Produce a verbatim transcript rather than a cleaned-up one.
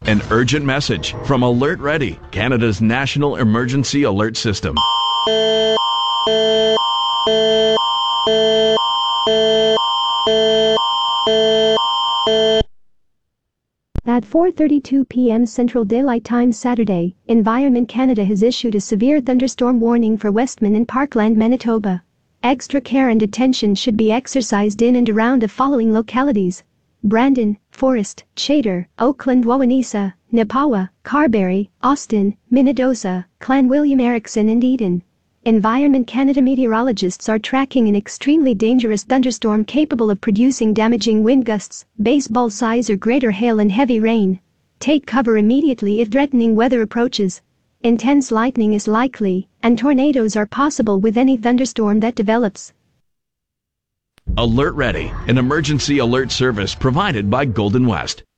An urgent message from Alert Ready, Canada's national emergency alert system. At four thirty-two p m Central Daylight Time Saturday, Environment Canada has issued a severe thunderstorm warning for Westman and Parkland, Manitoba. Extra care and attention should be exercised in and around the following localities: Brandon, Forest, Chater, Oakland, Wawanesa, Nepawa, Carberry, Austin, Minnedosa, Clan William Erickson and Eden. Environment Canada meteorologists are tracking an extremely dangerous thunderstorm capable of producing damaging wind gusts, baseball size or greater hail and heavy rain. Take cover immediately if threatening weather approaches. Intense lightning is likely, and tornadoes are possible with any thunderstorm that develops. Alert Ready, an emergency alert service provided by Golden West.